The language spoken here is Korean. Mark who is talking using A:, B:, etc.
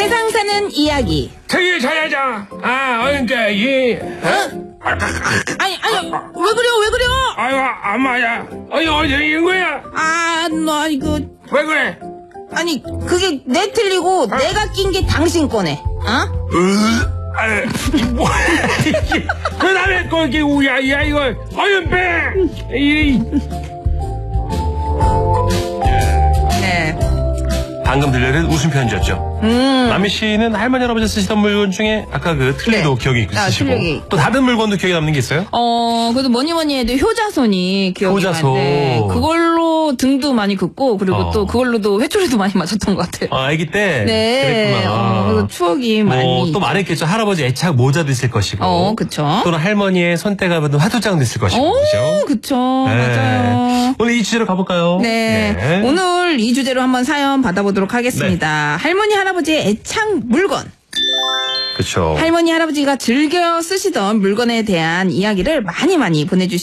A: 세상 사는 이야기.
B: 저기 자야자. 그러니까 이
A: 아니, 왜 그래?
B: 아이고 엄마야. 어디서 이런 거야?
A: 너 이거.
B: 왜 그래?
A: 아니, 그게 내 틀리고 내가 낀 게 당신 거네.
B: 그 다음에 거기 우야야 이거 얼른 빼.
A: 네.
C: 방금 들려드린 웃음 편지였죠. 남희 씨는 할머니 할아버지 쓰시던 물건 중에 아까 그 틀니도
A: 네.
C: 기억이 있으시고
A: 틀니.
C: 또 다른 물건도 기억에 남는 게 있어요?
A: 그래도 뭐니 해도 효자손이 기억이
C: 효자손.
A: 나는데 그걸로 등도 많이 긋고 그리고 또 그걸로도 회초리도 많이 맞았던 것 같아요.
C: 아기 때?
A: 네.
C: 그랬구나.
A: 그래서 추억이 많이.
C: 또 많았겠죠. 할아버지 애착 모자도 있을 것이고.
A: 그쵸.
C: 또는 할머니의 손때가 묻은 화투장도 있을 것이고. 그죠?
A: 그쵸.
C: 네.
A: 맞아요.
C: 오늘 이 주제로 가볼까요?
A: 네. 오늘 이 주제로 한번 사연 받아보도록 하겠습니다. 할머니, 할아버지의 애착 물건.
C: 그쵸.
A: 할머니, 할아버지가 즐겨 쓰시던 물건에 대한 이야기를 많이 보내주시면